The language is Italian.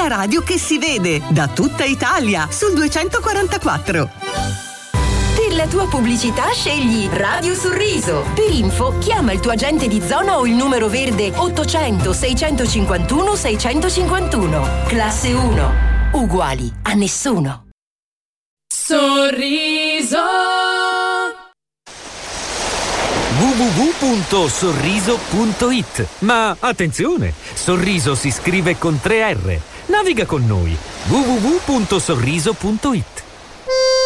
la radio che si vede da tutta Italia sul 244. Per la tua pubblicità scegli Radio Sorriso. Per info chiama il tuo agente di zona o il numero verde 800 651 651. Classe 1. Uguali a nessuno. Sorriso. www.sorriso.it. Ma attenzione, Sorriso si scrive con 3 R. Naviga con noi. www.sorriso.it.